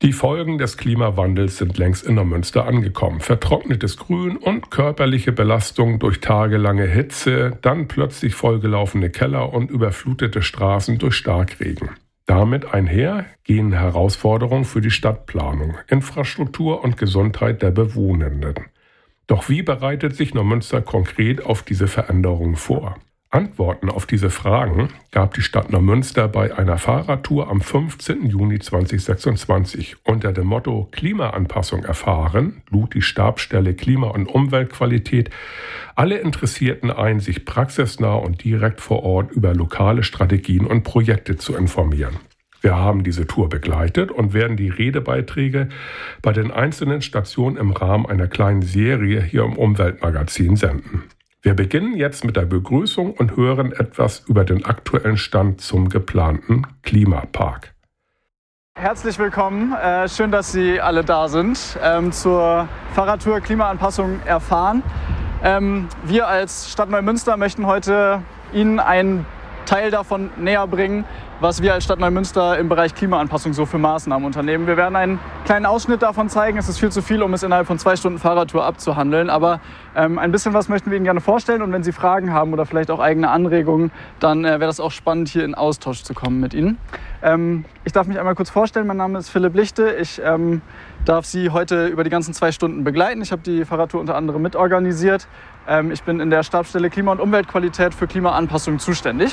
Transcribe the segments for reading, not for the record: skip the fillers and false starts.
Die Folgen des Klimawandels sind längst in Neumünster angekommen. Vertrocknetes Grün und körperliche Belastung durch tagelange Hitze, dann plötzlich vollgelaufene Keller und überflutete Straßen durch Starkregen. Damit einher gehen Herausforderungen für die Stadtplanung, Infrastruktur und Gesundheit der Bewohnenden. Doch wie bereitet sich Neumünster konkret auf diese Veränderungen vor? Antworten auf diese Fragen gab die Stadt Neumünster bei einer Fahrradtour am 15. Juni 2026. Unter dem Motto Klimaanpassung erfahren lud die Stabsstelle Klima- und Umweltqualität alle Interessierten ein, sich praxisnah und direkt vor Ort über lokale Strategien und Projekte zu informieren. Wir haben diese Tour begleitet und werden die Redebeiträge bei den einzelnen Stationen im Rahmen einer kleinen Serie hier im Umweltmagazin senden. Wir beginnen jetzt mit der Begrüßung und hören etwas über den aktuellen Stand zum geplanten Klimapark. Herzlich willkommen, schön, dass Sie alle da sind zur Fahrradtour Klimaanpassung erfahren. Wir als Stadt Neumünster möchten heute Ihnen einen Teil davon näher bringen, was wir als Stadt Neumünster im Bereich Klimaanpassung so für Maßnahmen unternehmen. Wir werden einen kleinen Ausschnitt davon zeigen. Es ist viel zu viel, um es innerhalb von 2 Stunden Fahrradtour abzuhandeln. Aber ein bisschen was möchten wir Ihnen gerne vorstellen. Und wenn Sie Fragen haben oder vielleicht auch eigene Anregungen, dann wäre das auch spannend, hier in Austausch zu kommen mit Ihnen. Ich darf mich einmal kurz vorstellen. Mein Name ist Philipp Lichte. Ich darf Sie heute über die ganzen 2 Stunden begleiten. Ich habe die Fahrradtour unter anderem mitorganisiert. Ich bin in der Stabsstelle Klima- und Umweltqualität für Klimaanpassung zuständig.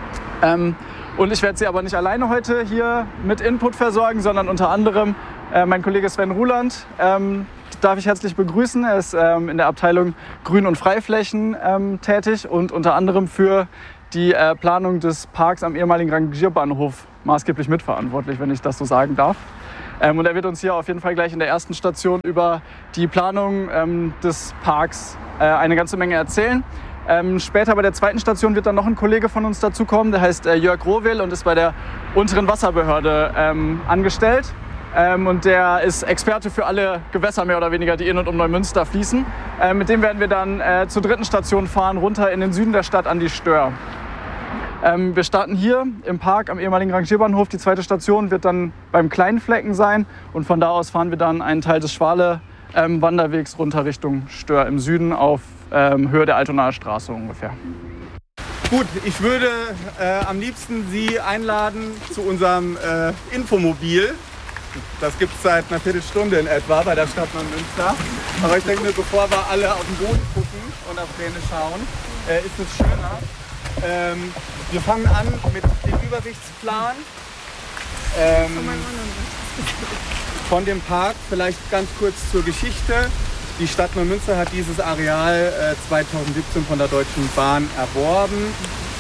Und ich werde Sie aber nicht alleine heute hier mit Input versorgen, sondern unter anderem mein Kollege Sven Ruland darf ich herzlich begrüßen. Er ist in der Abteilung Grün- und Freiflächen tätig und unter anderem für die Planung des Parks am ehemaligen Rangierbahnhof maßgeblich mitverantwortlich, wenn ich das so sagen darf. Und er wird uns hier auf jeden Fall gleich in der ersten Station über die Planung des Parks eine ganze Menge erzählen. Später bei der zweiten Station wird dann noch ein Kollege von uns dazukommen, der heißt Jörg Rohwil und ist bei der unteren Wasserbehörde angestellt. Und der ist Experte für alle Gewässer mehr oder weniger, die in und um Neumünster fließen. Mit dem werden wir dann zur dritten Station fahren, runter in den Süden der Stadt an die Stör. Wir starten hier im Park am ehemaligen Rangierbahnhof. Die zweite Station wird dann beim Kleinen Flecken sein. Und von da aus fahren wir dann einen Teil des Schwale-Wanderwegs runter Richtung Stör im Süden auf Höhe der Altonaer Straße ungefähr. Gut, ich würde am liebsten Sie einladen zu unserem Infomobil. Das gibt es seit einer Viertelstunde in etwa bei der Stadt Neumünster. Aber ich denke mir, bevor wir alle auf den Boden gucken und auf Pläne schauen, ist es schöner. Wir fangen an mit dem Übersichtsplan von dem Park. Vielleicht ganz kurz zur Geschichte. Die Stadt Neumünster hat dieses Areal 2017 von der Deutschen Bahn erworben.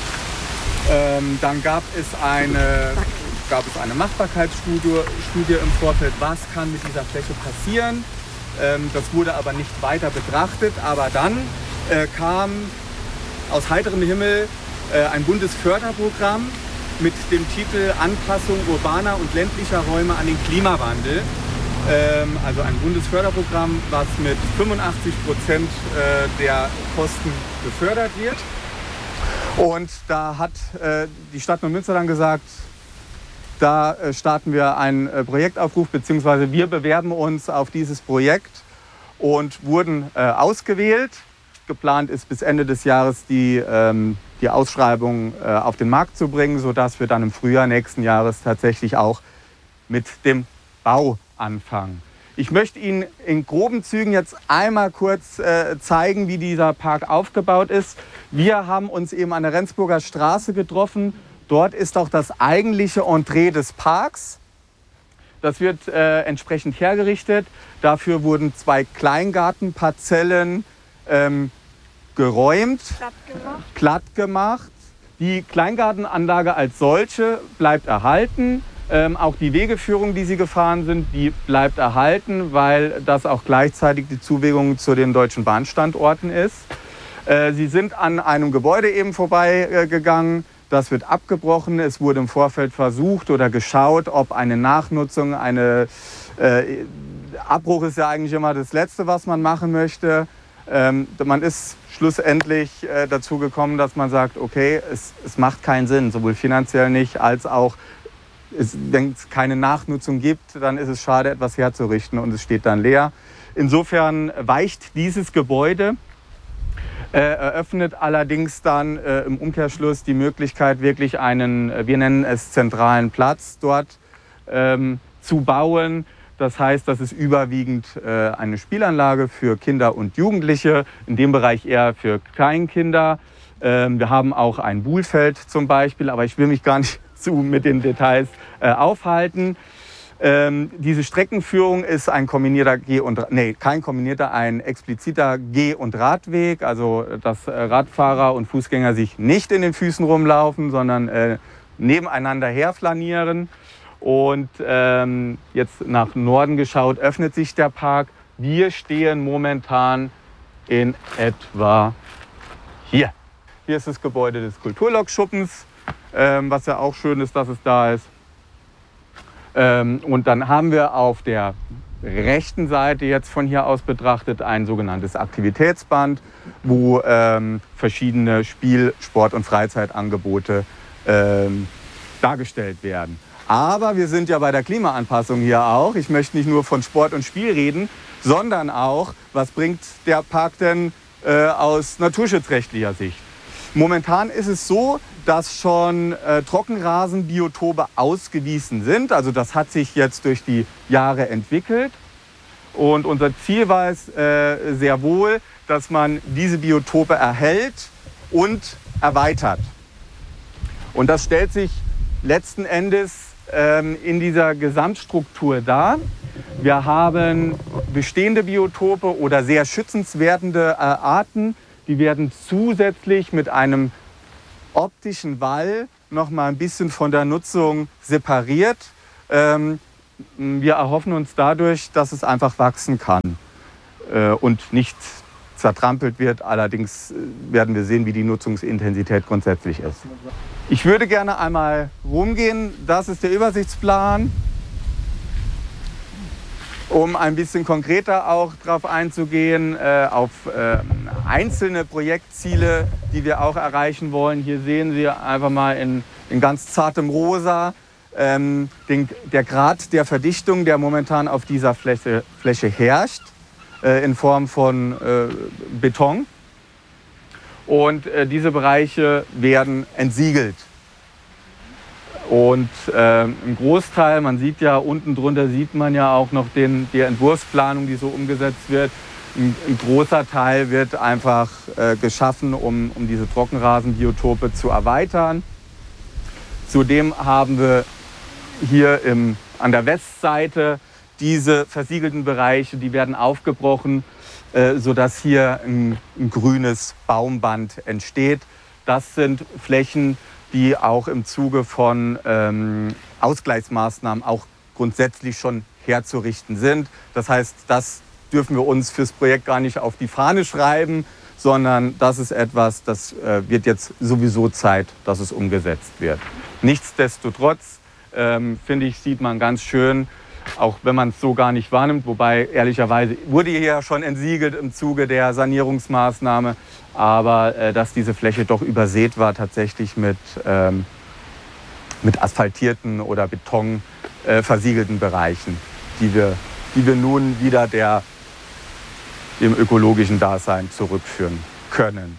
Dann gab es eine Machbarkeitsstudie im Vorfeld, was kann mit dieser Fläche passieren. Das wurde aber nicht weiter betrachtet. Aber dann kam aus heiterem Himmel ein Bundesförderprogramm mit dem Titel Anpassung urbaner und ländlicher Räume an den Klimawandel. Also ein Bundesförderprogramm, was mit 85% der Kosten gefördert wird. Und da hat die Stadt Neumünster dann gesagt, da starten wir einen Projektaufruf, beziehungsweise wir bewerben uns auf dieses Projekt und wurden ausgewählt. Geplant ist bis Ende des Jahres die Ausschreibung auf den Markt zu bringen, sodass wir dann im Frühjahr nächsten Jahres tatsächlich auch mit dem Bau anfangen. Ich möchte Ihnen in groben Zügen jetzt einmal kurz zeigen, wie dieser Park aufgebaut ist. Wir haben uns eben an der Rendsburger Straße getroffen. Dort ist auch das eigentliche Entree des Parks. Das wird entsprechend hergerichtet. Dafür wurden 2 Kleingartenparzellen geräumt, platt gemacht. Die Kleingartenanlage als solche bleibt erhalten. Auch die Wegeführung, die Sie gefahren sind, die bleibt erhalten, weil das auch gleichzeitig die Zuwegung zu den Deutschen Bahnstandorten ist. Sie sind an einem Gebäude eben vorbeigegangen. Das wird abgebrochen. Es wurde im Vorfeld versucht oder geschaut, ob eine Nachnutzung, Abbruch ist ja eigentlich immer das Letzte, was man machen möchte. Man ist schlussendlich dazu gekommen, dass man sagt, okay, es macht keinen Sinn, sowohl finanziell nicht als auch wenn es keine Nachnutzung gibt, dann ist es schade, etwas herzurichten und es steht dann leer. Insofern weicht dieses Gebäude, eröffnet allerdings dann im Umkehrschluss die Möglichkeit, wirklich einen, wir nennen es zentralen Platz dort zu bauen. Das heißt, das ist überwiegend eine Spielanlage für Kinder und Jugendliche, in dem Bereich eher für Kleinkinder. Wir haben auch ein Buhlfeld zum Beispiel, aber ich will mich gar nicht mit den Details aufhalten. Diese Streckenführung ist ein kombinierter ein expliziter Geh- und Radweg, also dass Radfahrer und Fußgänger sich nicht in den Füßen rumlaufen, sondern nebeneinander herflanieren. Und jetzt nach Norden geschaut, öffnet sich der Park. Wir stehen momentan in etwa hier. Hier ist das Gebäude des Kulturlokschuppens, was ja auch schön ist, dass es da ist. Und dann haben wir auf der rechten Seite jetzt von hier aus betrachtet ein sogenanntes Aktivitätsband, wo verschiedene Spiel-, Sport- und Freizeitangebote dargestellt werden. Aber wir sind ja bei der Klimaanpassung hier auch. Ich möchte nicht nur von Sport und Spiel reden, sondern auch, was bringt der Park denn aus naturschutzrechtlicher Sicht? Momentan ist es so, dass schon Trockenrasenbiotope ausgewiesen sind. Also das hat sich jetzt durch die Jahre entwickelt. Und unser Ziel war es sehr wohl, dass man diese Biotope erhält und erweitert. Und das stellt sich letzten Endes in dieser Gesamtstruktur dar. Wir haben bestehende Biotope oder sehr schützenswerte Arten, die werden zusätzlich mit einem optischen Wall noch mal ein bisschen von der Nutzung separiert. Wir erhoffen uns dadurch, dass es einfach wachsen kann und nicht zertrampelt wird. Allerdings werden wir sehen, wie die Nutzungsintensität grundsätzlich ist. Ich würde gerne einmal rumgehen. Das ist der Übersichtsplan. Um ein bisschen konkreter auch darauf einzugehen, auf einzelne Projektziele, die wir auch erreichen wollen. Hier sehen Sie einfach mal in ganz zartem Rosa der Grad der Verdichtung, der momentan auf dieser Fläche herrscht, in Form von Beton. Und diese Bereiche werden entsiegelt. Und ein Großteil, man sieht ja unten drunter, sieht man ja auch noch die Entwurfsplanung, die so umgesetzt wird. Ein großer Teil wird einfach geschaffen, um diese Trockenrasenbiotope zu erweitern. Zudem haben wir hier an der Westseite diese versiegelten Bereiche, die werden aufgebrochen, sodass hier ein grünes Baumband entsteht. Das sind Flächen, die auch im Zuge von Ausgleichsmaßnahmen auch grundsätzlich schon herzurichten sind. Das heißt, das dürfen wir uns fürs Projekt gar nicht auf die Fahne schreiben, sondern das ist etwas, das wird jetzt sowieso Zeit, dass es umgesetzt wird. Nichtsdestotrotz, finde ich, sieht man ganz schön, auch wenn man es so gar nicht wahrnimmt, wobei ehrlicherweise wurde hier ja schon entsiegelt im Zuge der Sanierungsmaßnahme, aber dass diese Fläche doch übersät war tatsächlich mit asphaltierten oder Beton versiegelten Bereichen, die wir nun wieder dem ökologischen Dasein zurückführen können.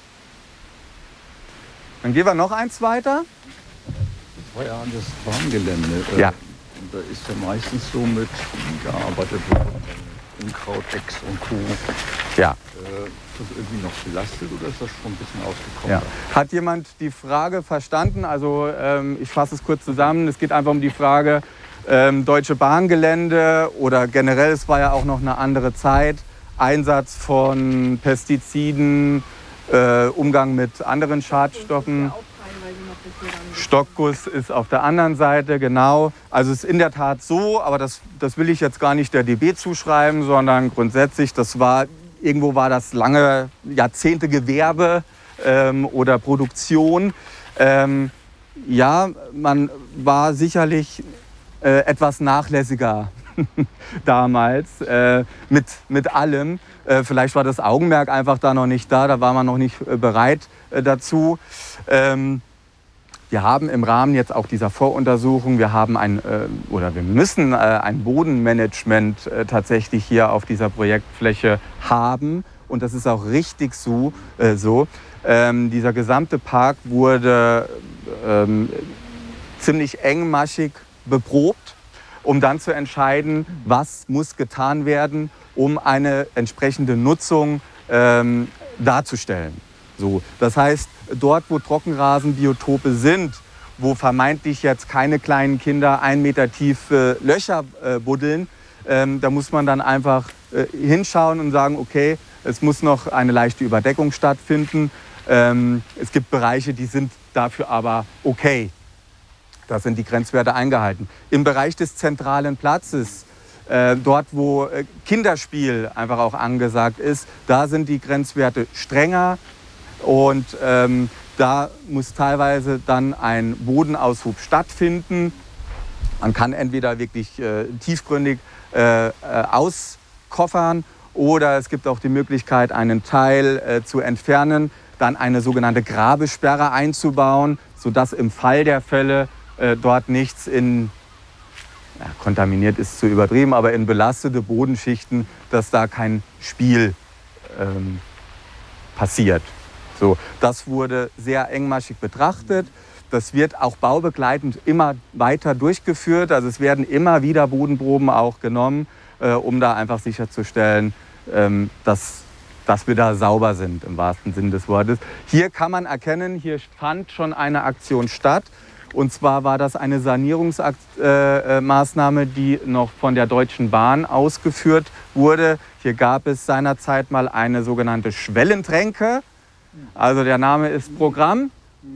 Dann gehen wir noch eins weiter. Das war ja das Bahngelände. Ja. Und da ist ja meistens so mit gearbeitet, Unkraut, Echs und Co. Ja. Ist das irgendwie noch belastet oder ist das schon ein bisschen ausgekommen? Ja. Hat jemand die Frage verstanden? Also ich fasse es kurz zusammen. Es geht einfach um die Frage, Deutsche Bahngelände oder generell, es war ja auch noch eine andere Zeit, Einsatz von Pestiziden, Umgang mit anderen Schadstoffen. Stockguss ist auf der anderen Seite, genau. Also es ist in der Tat so, aber das will ich jetzt gar nicht der DB zuschreiben, sondern grundsätzlich, irgendwo war das lange Jahrzehnte Gewerbe oder Produktion. Ja, man war sicherlich etwas nachlässiger damals mit allem. Vielleicht war das Augenmerk einfach da noch nicht da war man noch nicht bereit dazu. wir haben im Rahmen jetzt auch dieser Voruntersuchung, wir müssen ein Bodenmanagement tatsächlich hier auf dieser Projektfläche haben. Und das ist auch richtig so. Dieser gesamte Park wurde ziemlich engmaschig beprobt, um dann zu entscheiden, was muss getan werden, um eine entsprechende Nutzung darzustellen. So, das heißt, dort, wo Trockenrasenbiotope sind, wo vermeintlich jetzt keine kleinen Kinder 1 Meter tiefe Löcher buddeln, da muss man dann einfach hinschauen und sagen, okay, es muss noch eine leichte Überdeckung stattfinden. Es gibt Bereiche, die sind dafür aber okay. Da sind die Grenzwerte eingehalten. Im Bereich des zentralen Platzes, dort wo Kinderspiel einfach auch angesagt ist, da sind die Grenzwerte strenger. Und da muss teilweise dann ein Bodenaushub stattfinden. Man kann entweder wirklich tiefgründig auskoffern oder es gibt auch die Möglichkeit, einen Teil zu entfernen, dann eine sogenannte Grabesperre einzubauen, sodass im Fall der Fälle dort nichts kontaminiert ist zu übertrieben, aber in belastete Bodenschichten, dass da kein Spiel passiert. So, das wurde sehr engmaschig betrachtet. Das wird auch baubegleitend immer weiter durchgeführt. Also es werden immer wieder Bodenproben auch genommen, um da einfach sicherzustellen, dass wir da sauber sind, im wahrsten Sinne des Wortes. Hier kann man erkennen, hier fand schon eine Aktion statt. Und zwar war das eine Sanierungsmaßnahme, die noch von der Deutschen Bahn ausgeführt wurde. Hier gab es seinerzeit mal eine sogenannte Schwellentränke. Also der Name ist Programm.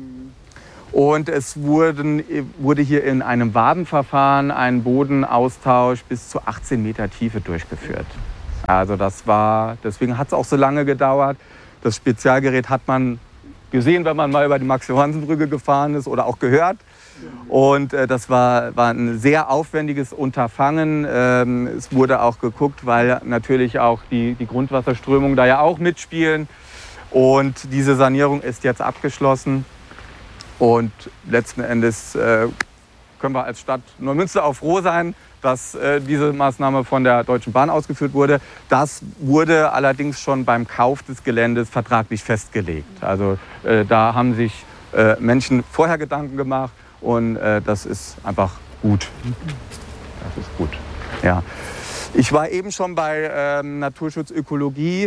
Und es wurde hier in einem Wabenverfahren ein Bodenaustausch bis zu 18 Meter Tiefe durchgeführt. Also deswegen hat es auch so lange gedauert. Das Spezialgerät hat man gesehen, wenn man mal über die Max-Johannsen-Brücke gefahren ist oder auch gehört. Und das war ein sehr aufwendiges Unterfangen. Es wurde auch geguckt, weil natürlich auch die Grundwasserströmungen da ja auch mitspielen. Und diese Sanierung ist jetzt abgeschlossen. Und letzten Endes können wir als Stadt Neumünster auch froh sein, dass diese Maßnahme von der Deutschen Bahn ausgeführt wurde. Das wurde allerdings schon beim Kauf des Geländes vertraglich festgelegt. Also da haben sich Menschen vorher Gedanken gemacht und das ist einfach gut. Das ist gut. Ja. Ich war eben schon bei Naturschutz Ökologie.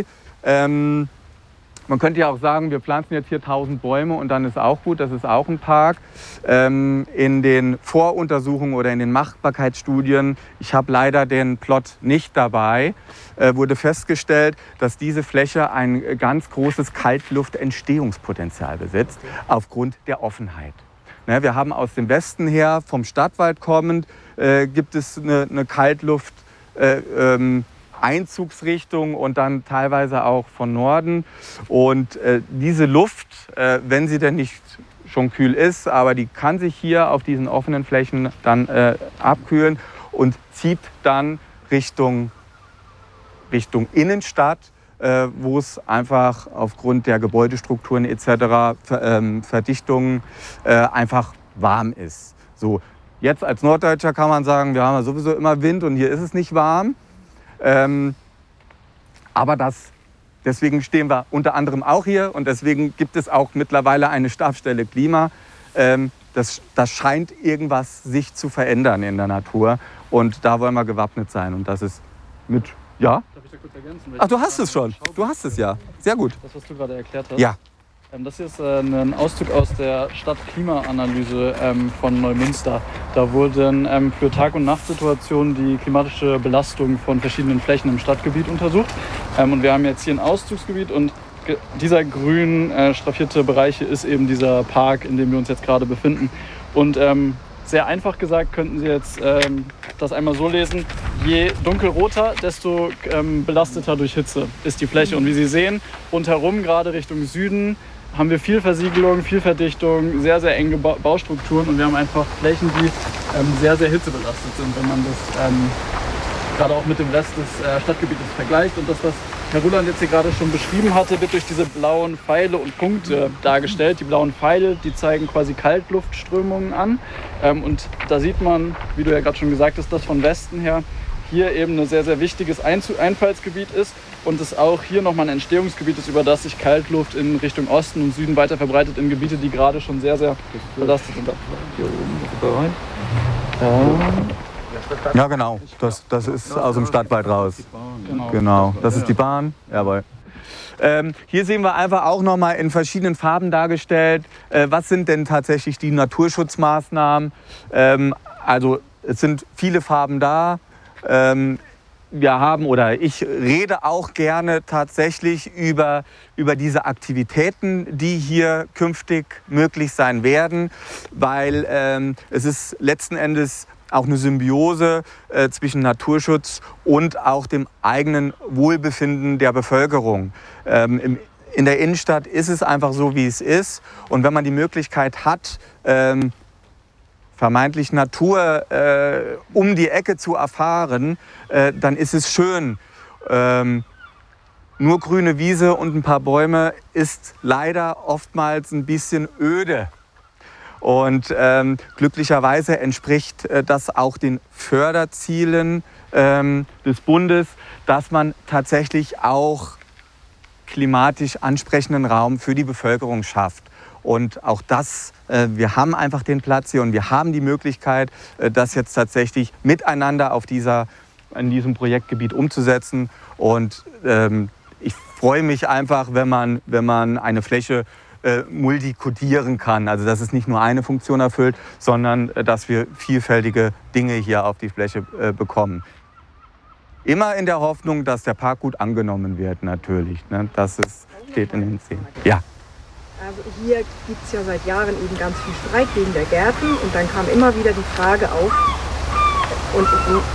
Man könnte ja auch sagen, wir pflanzen jetzt hier 1000 Bäume und dann ist auch gut, das ist auch ein Park. In den Voruntersuchungen oder in den Machbarkeitsstudien, ich habe leider den Plot nicht dabei, wurde festgestellt, dass diese Fläche ein ganz großes Kaltluftentstehungspotenzial besitzt, aufgrund der Offenheit. Wir haben aus dem Westen her, vom Stadtwald kommend, gibt es eine Kaltluft, Einzugsrichtung und dann teilweise auch von Norden. Und diese Luft, wenn sie denn nicht schon kühl ist, aber die kann sich hier auf diesen offenen Flächen dann abkühlen und zieht dann Richtung Innenstadt, wo es einfach aufgrund der Gebäudestrukturen etc., Verdichtungen einfach warm ist. So, jetzt als Norddeutscher kann man sagen, wir haben ja sowieso immer Wind und hier ist es nicht warm. Aber deswegen stehen wir unter anderem auch hier und deswegen gibt es auch mittlerweile eine Stabsstelle Klima. Das scheint irgendwas sich zu verändern in der Natur und da wollen wir gewappnet sein und das ist mit, ja? Darf ich da kurz ergänzen? Ach, du hast es schon. Du hast es ja. Sehr gut. Das, was du gerade erklärt hast. Ja. Das hier ist ein Auszug aus der Stadtklimaanalyse von Neumünster. Da wurden für Tag- und Nachtsituationen die klimatische Belastung von verschiedenen Flächen im Stadtgebiet untersucht. Und wir haben jetzt hier ein Auszugsgebiet und dieser grün straffierte Bereich ist eben dieser Park, in dem wir uns jetzt gerade befinden. Und sehr einfach gesagt könnten Sie jetzt das einmal so lesen: Je dunkelroter, desto belasteter durch Hitze ist die Fläche. Und wie Sie sehen, rundherum, gerade Richtung Süden, haben wir viel Versiegelung, viel Verdichtung, sehr, sehr enge Baustrukturen und wir haben einfach Flächen, die sehr, sehr hitzebelastet sind, wenn man das gerade auch mit dem Rest des Stadtgebietes vergleicht. Und das, was Herr Ruland jetzt hier gerade schon beschrieben hatte, wird durch diese blauen Pfeile und Punkte dargestellt. Die blauen Pfeile, die zeigen quasi Kaltluftströmungen an. Und da sieht man, wie du ja gerade schon gesagt hast, dass von Westen her hier eben ein sehr, sehr wichtiges Einfallsgebiet ist und es auch hier nochmal ein Entstehungsgebiet ist, über das sich Kaltluft in Richtung Osten und Süden weiter verbreitet in Gebiete, die gerade schon sehr, sehr belastet sind. Hier oben, Ja, genau. Das ist aus dem Stadtwald raus. Genau. Das ist die Bahn. Jawohl. Hier sehen wir einfach auch nochmal in verschiedenen Farben dargestellt, was sind denn tatsächlich die Naturschutzmaßnahmen. Also es sind viele Farben da. Ich rede auch gerne tatsächlich über diese Aktivitäten, die hier künftig möglich sein werden, weil es ist letzten Endes auch eine Symbiose zwischen Naturschutz und auch dem eigenen Wohlbefinden der Bevölkerung. In der Innenstadt ist es einfach so, wie es ist. Und wenn man die Möglichkeit hat, vermeintlich Natur um die Ecke zu erfahren, dann ist es schön. Nur grüne Wiese und ein paar Bäume ist leider oftmals ein bisschen öde. Und glücklicherweise entspricht das auch den Förderzielen des Bundes, dass man tatsächlich auch klimatisch ansprechenden Raum für die Bevölkerung schafft. Und auch das, wir haben einfach den Platz hier und wir haben die Möglichkeit, das jetzt tatsächlich miteinander in diesem Projektgebiet umzusetzen. Und ich freue mich einfach, wenn man eine Fläche multikodieren kann. Also dass es nicht nur eine Funktion erfüllt, sondern dass wir vielfältige Dinge hier auf die Fläche bekommen. Immer in der Hoffnung, dass der Park gut angenommen wird, natürlich. Ne? Das steht in den Szenen. Ja. Also hier gibt es ja seit Jahren eben ganz viel Streit wegen der Gärten und dann kam immer wieder die Frage auf und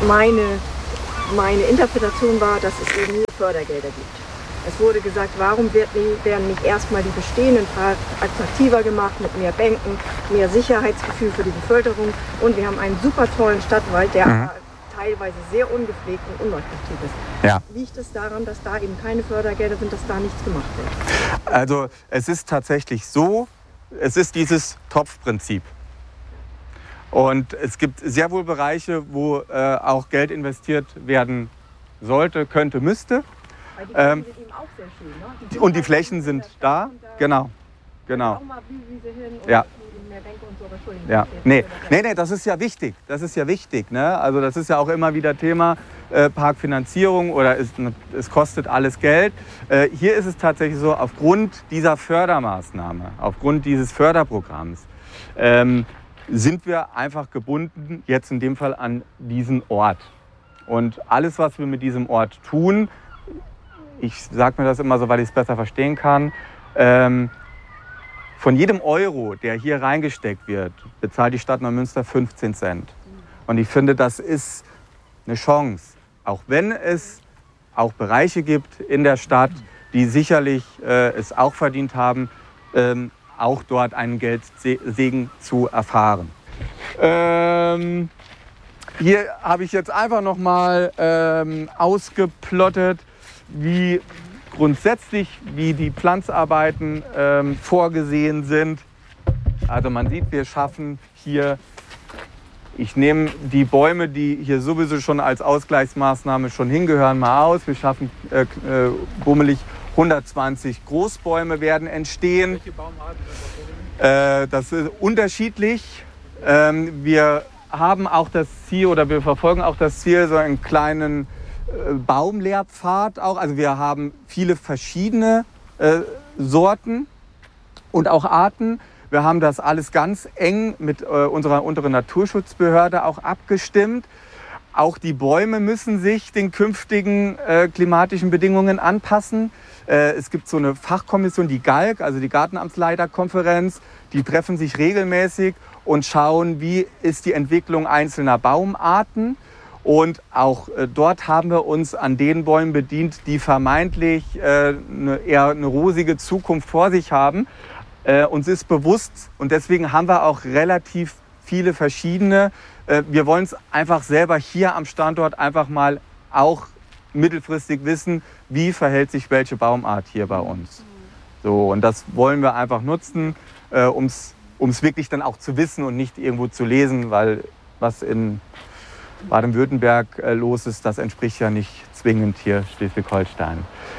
meine Interpretation war, dass es eben nur Fördergelder gibt. Es wurde gesagt, warum werden nicht erstmal die bestehenden Parks attraktiver gemacht mit mehr Bänken, mehr Sicherheitsgefühl für die Bevölkerung und wir haben einen super tollen Stadtwald, der teilweise sehr ungepflegt und unattraktiv ist. Ja. Liegt es daran, dass da eben keine Fördergelder sind, dass da nichts gemacht wird? Also es ist tatsächlich so, es ist dieses Topfprinzip. Und es gibt sehr wohl Bereiche, wo auch Geld investiert werden sollte, könnte, müsste. Weil die Flächen sind eben auch sehr schön, ne? Und die Flächen sind da, genau. Auch mal Blühwiese hin und ja. mehr Bänke und so, aber Entschuldigung. Ja. Nee, das ist ja wichtig. Das ist ja wichtig. Ne? Also das ist ja auch immer wieder Thema Parkfinanzierung oder es kostet alles Geld. Hier ist es tatsächlich so, aufgrund dieser Fördermaßnahme, aufgrund dieses Förderprogramms, sind wir einfach gebunden, jetzt in dem Fall an diesen Ort. Und alles, was wir mit diesem Ort tun, ich sage mir das immer so, weil ich es besser verstehen kann, von jedem Euro, der hier reingesteckt wird, bezahlt die Stadt Neumünster 15 Cent. Und ich finde, das ist eine Chance. Auch wenn es auch Bereiche gibt in der Stadt, die sicherlich es auch verdient haben, auch dort einen Geldsegen zu erfahren. Hier habe ich jetzt einfach noch mal ausgeplottet, wie grundsätzlich, wie die Pflanzarbeiten vorgesehen sind. Also man sieht, wir schaffen hier, ich nehme die Bäume, die hier sowieso schon als Ausgleichsmaßnahme schon hingehören, mal aus. Wir schaffen bummelig 120 Großbäume werden entstehen. Welche Baumarten sind das? Das ist unterschiedlich. Wir haben auch das Ziel oder wir verfolgen auch das Ziel, so einen kleinen Baumlehrpfad auch. Also wir haben viele verschiedene Sorten und auch Arten. Wir haben das alles ganz eng mit unserer unteren Naturschutzbehörde auch abgestimmt. Auch die Bäume müssen sich den künftigen klimatischen Bedingungen anpassen. Es gibt so eine Fachkommission, die GALK, also die Gartenamtsleiterkonferenz, die treffen sich regelmäßig und schauen, wie ist die Entwicklung einzelner Baumarten. Und auch dort haben wir uns an den Bäumen bedient, die vermeintlich eher eine rosige Zukunft vor sich haben. Uns ist bewusst und deswegen haben wir auch relativ viele verschiedene. Wir wollen es einfach selber hier am Standort einfach mal auch mittelfristig wissen, wie verhält sich welche Baumart hier bei uns. So, und das wollen wir einfach nutzen, um es wirklich dann auch zu wissen und nicht irgendwo zu lesen, weil was in Baden-Württemberg los ist, das entspricht ja nicht zwingend hier Schleswig-Holstein.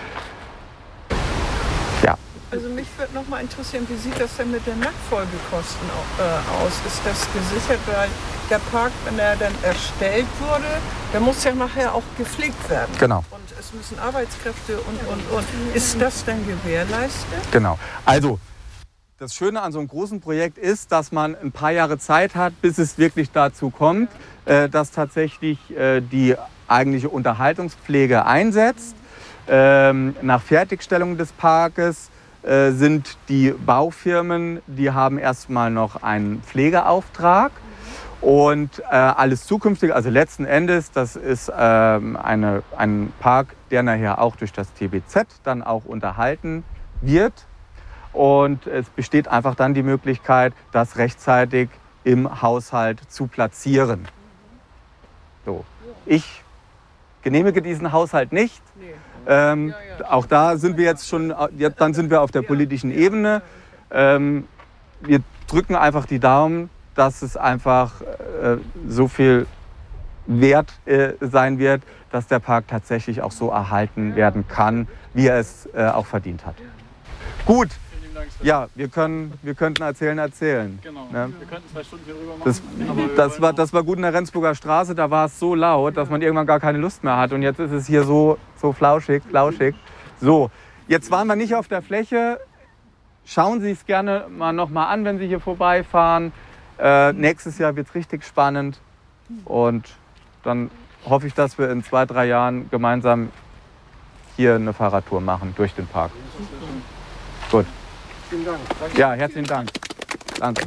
Ja. Also mich würde noch mal interessieren, wie sieht das denn mit den Nachfolgekosten aus? Ist das gesichert, weil der Park, wenn er dann erstellt wurde, der muss ja nachher auch gepflegt werden. Genau. Und es müssen Arbeitskräfte und. Ist das denn gewährleistet? Genau. Also das Schöne an so einem großen Projekt ist, dass man ein paar Jahre Zeit hat, bis es wirklich dazu kommt, dass tatsächlich die eigentliche Unterhaltungspflege einsetzt. Nach Fertigstellung des Parkes sind die Baufirmen, die haben erstmal noch einen Pflegeauftrag. Und alles Zukünftige, also letzten Endes, das ist ein Park, der nachher auch durch das TBZ dann auch unterhalten wird. Und es besteht einfach dann die Möglichkeit, das rechtzeitig im Haushalt zu platzieren. So. Ich genehmige diesen Haushalt nicht. Auch da sind wir jetzt schon, dann sind wir auf der politischen Ebene. Wir drücken einfach die Daumen, dass es einfach so viel wert sein wird, dass der Park tatsächlich auch so erhalten werden kann, wie er es auch verdient hat. Gut. Ja, wir könnten erzählen. Genau, ne? Wir könnten 2 Stunden hier rüber machen. Das war gut in der Rendsburger Straße, da war es so laut, dass man irgendwann gar keine Lust mehr hat. Und jetzt ist es hier so flauschig. So, jetzt waren wir nicht auf der Fläche. Schauen Sie es gerne mal noch mal an, wenn Sie hier vorbeifahren. Nächstes Jahr wird es richtig spannend. Und dann hoffe ich, dass wir in 2-3 Jahren gemeinsam hier eine Fahrradtour machen durch den Park. Gut. Vielen Dank. Ja, herzlichen Dank. Danke.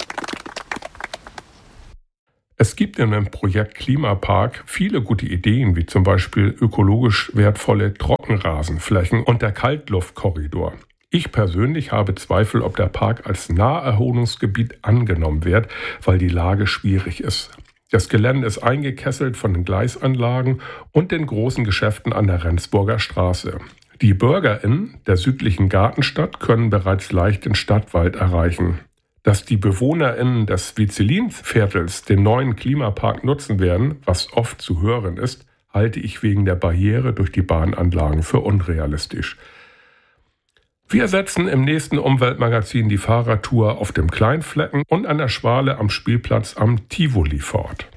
Es gibt in dem Projekt Klimapark viele gute Ideen, wie zum Beispiel ökologisch wertvolle Trockenrasenflächen und der Kaltluftkorridor. Ich persönlich habe Zweifel, ob der Park als Naherholungsgebiet angenommen wird, weil die Lage schwierig ist. Das Gelände ist eingekesselt von den Gleisanlagen und den großen Geschäften an der Rendsburger Straße. Die BürgerInnen der südlichen Gartenstadt können bereits leicht den Stadtwald erreichen. Dass die BewohnerInnen des Vizelinviertels den neuen Klimapark nutzen werden, was oft zu hören ist, halte ich wegen der Barriere durch die Bahnanlagen für unrealistisch. Wir setzen im nächsten Umweltmagazin die Fahrradtour auf dem Kleinflecken und an der Schwale am Spielplatz am Tivoli fort.